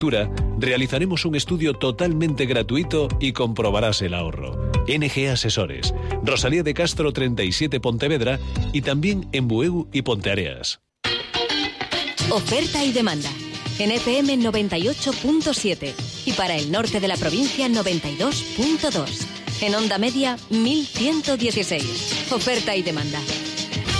realizaremos un estudio totalmente gratuito y comprobarás el ahorro. NG Asesores, Rosalía de Castro 37 Pontevedra y también en Bueu y Ponteareas. Oferta y demanda. En FM 98.7 y para el norte de la provincia 92.2. En onda media 1116. Oferta y demanda.